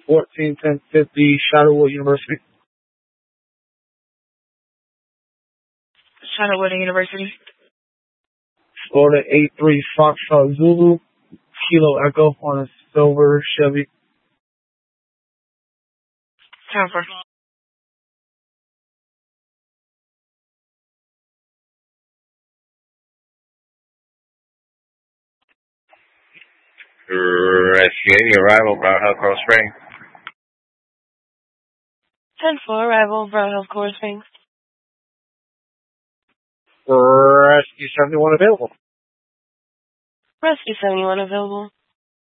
141050 Shadowwood University. Shadowwood University. Florida 83 Foxtrot Zulu, Kilo Echo on a silver Chevy. 10-4. Rescue, arrival, Brown Hill, Coral Springs. 10-4, arrival, Brown Hill, Coral Springs. Rescue 71 available. Rescue 71 available.